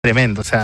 tremendo. O sea,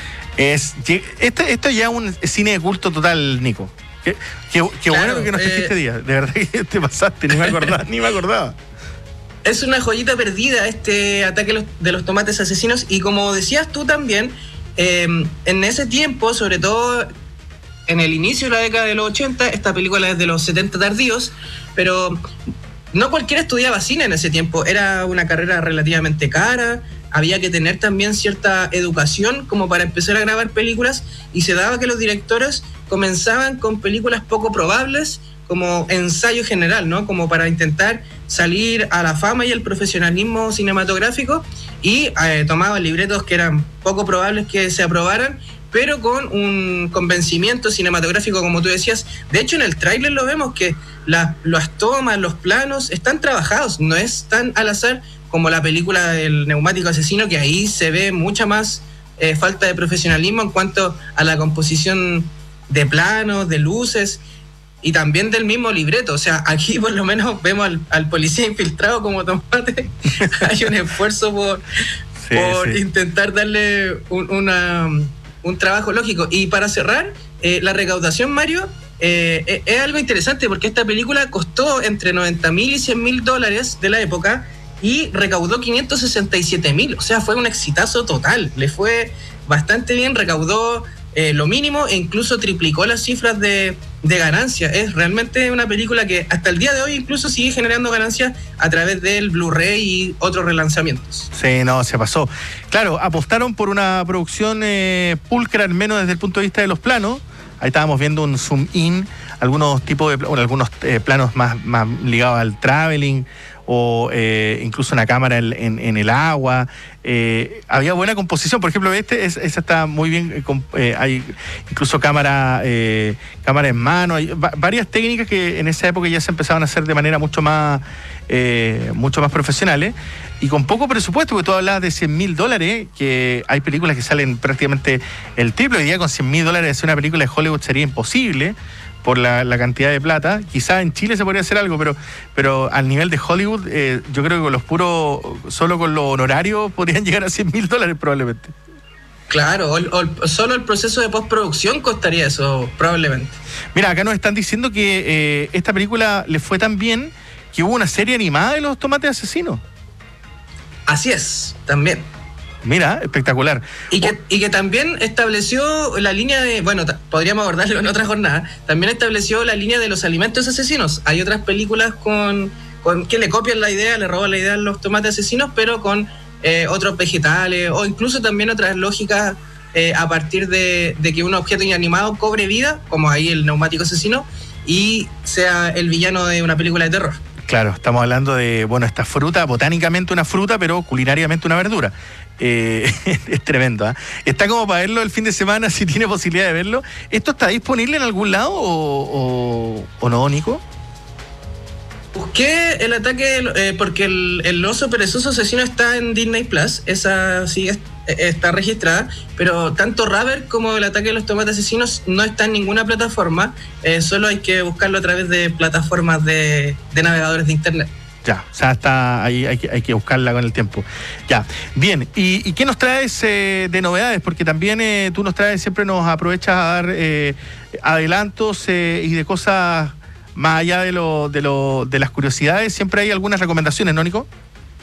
esto ya es un cine de culto total, Nico. Qué claro, bueno que nos trajiste día. De verdad que te pasaste, ni me acordaba. Es una joyita perdida este ataque de los tomates asesinos. Y como decías tú también, en ese tiempo, sobre todo en el inicio de la década de los 80, esta película es de los 70 tardíos, pero no cualquiera estudiaba cine en ese tiempo. Era una carrera relativamente cara, había que tener también cierta educación como para empezar a grabar películas, y se daba que los directores comenzaban con películas poco probables como ensayo general, ¿no? Como para intentar salir a la fama y el profesionalismo cinematográfico, y tomaban libretos que eran poco probables que se aprobaran, pero con un convencimiento cinematográfico, como tú decías. De hecho, en el tráiler lo vemos que las tomas, los planos están trabajados, no es tan al azar como la película del neumático asesino, que ahí se ve mucha más falta de profesionalismo en cuanto a la composición de planos, de luces y también del mismo libreto. O sea, aquí por lo menos vemos al policía infiltrado como tomate. Hay un esfuerzo por intentar darle un trabajo lógico. Y para cerrar, la recaudación, Mario, es algo interesante, porque esta película costó entre $90,000 y $100,000 de la época y recaudó $567,000. O sea, fue un exitazo total. Le fue bastante bien, recaudó lo mínimo e incluso triplicó las cifras de ganancia. Es realmente una película que hasta el día de hoy incluso sigue generando ganancias a través del Blu-ray y otros relanzamientos. Sí, no, se pasó. Claro, apostaron por una producción pulcra, al menos desde el punto de vista de los planos. Ahí estábamos viendo un zoom in, algunos tipos de algunos planos más ligados al traveling, o incluso una cámara en el agua. Había buena composición, por ejemplo, esa está muy bien, hay incluso cámara en mano, hay varias técnicas que en esa época ya se empezaban a hacer de manera mucho más profesionales y con poco presupuesto, porque tú hablabas de $100,000, que hay películas que salen prácticamente el triple. Hoy día con $100,000 hacer una película de Hollywood sería imposible por la cantidad de plata. Quizás en Chile se podría hacer algo, pero al nivel de Hollywood, yo creo que solo con los honorarios podrían llegar a $100,000 probablemente. Claro, o solo el proceso de postproducción costaría eso, probablemente. Mira, acá nos están diciendo que esta película le fue tan bien que hubo una serie animada de los tomates asesinos. Así es, también. Mira, espectacular. Y que también estableció la línea de, bueno, podríamos abordarlo en otra jornada, también estableció la línea de los alimentos asesinos. Hay otras películas con que le copian la idea, le roban la idea a los tomates asesinos, pero con otros vegetales, o incluso también otras lógicas a partir de que un objeto inanimado cobre vida, como ahí el neumático asesino, y sea el villano de una película de terror. Claro, estamos hablando de, esta fruta, botánicamente una fruta, pero culinariamente una verdura. Es tremendo, ¿eh? Está como para verlo el fin de semana, si tiene posibilidad de verlo. ¿Esto está disponible en algún lado o no, Nico? Busqué el ataque, porque el oso perezoso asesino está en Disney Plus. Esa sí está registrada, pero tanto Rubber como el ataque de los tomates asesinos no está en ninguna plataforma. Solo hay que buscarlo a través de plataformas de navegadores de internet. Ya, o sea, está ahí, hay que buscarla con el tiempo. Ya, bien. ¿Y qué nos traes de novedades? Porque también tú siempre nos aprovechas a dar adelantos y de cosas más allá de las curiosidades. Siempre hay algunas recomendaciones, ¿no, Nico?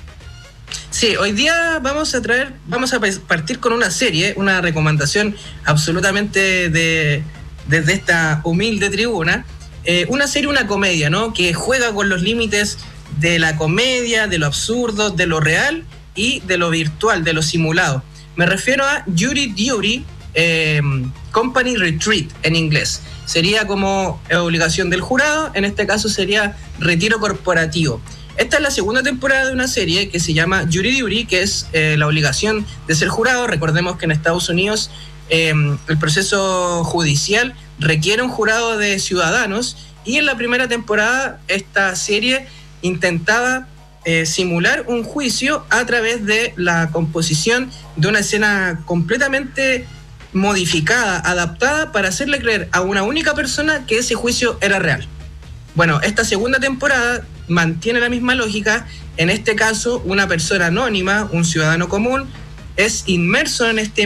Sí, hoy día vamos a partir con una serie, una recomendación absolutamente desde esta humilde tribuna. Una serie, una comedia, ¿no? Que juega con los límites de la comedia, de lo absurdo, de lo real y de lo virtual, de lo simulado. Me refiero a Jury Duty Company Retreat en inglés. Sería como obligación del jurado, en este caso sería retiro corporativo. Esta es la segunda temporada de una serie que se llama Jury Duty, que es la obligación de ser jurado. Recordemos que en Estados Unidos el proceso judicial requiere un jurado de ciudadanos, y en la primera temporada esta serie intentaba simular un juicio a través de la composición de una escena completamente modificada, adaptada para hacerle creer a una única persona que ese juicio era real. Bueno, esta segunda temporada mantiene la misma lógica. En este caso, una persona anónima, un ciudadano común, es inmerso en este